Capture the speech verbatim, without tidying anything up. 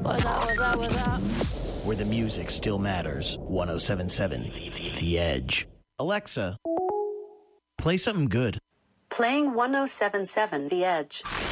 What's up, what's up, what's up? Where the music still matters. one oh seven point seven The Edge. Alexa, play something good. Playing one oh seven point seven The Edge.